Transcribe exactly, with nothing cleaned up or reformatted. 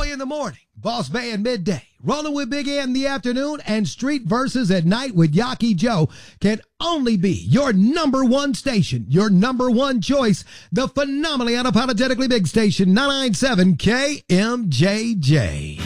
Boy in the morning, Boss Bay in midday, Rolling with Big Ant in the afternoon, and Street Versus at night with Yaki Joe can only be your number one station, your number one choice, the phenomenally unapologetically big station, nine ninety-seven K M J J.